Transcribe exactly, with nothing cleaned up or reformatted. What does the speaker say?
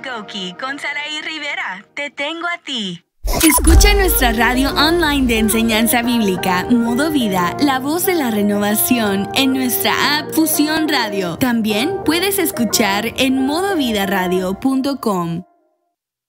Goki con Saraí Rivera. Te tengo a ti. Escucha nuestra radio online de enseñanza bíblica, Modo Vida, la voz de la renovación, en nuestra app Fusión Radio. También puedes escuchar en modo vida radio punto com.